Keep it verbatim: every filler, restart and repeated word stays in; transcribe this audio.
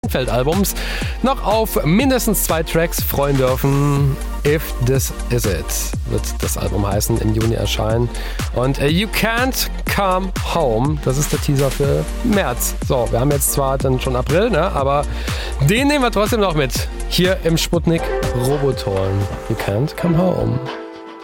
Albums noch auf mindestens zwei Tracks freuen dürfen. If This Is It wird das Album heißen, im Juni erscheinen. Und uh, You Can't Come Home, das ist der Teaser für März. So, wir haben jetzt zwar dann schon April, ne, aber den nehmen wir trotzdem noch mit. Hier im Sputnik Roboton. You Can't Come Home.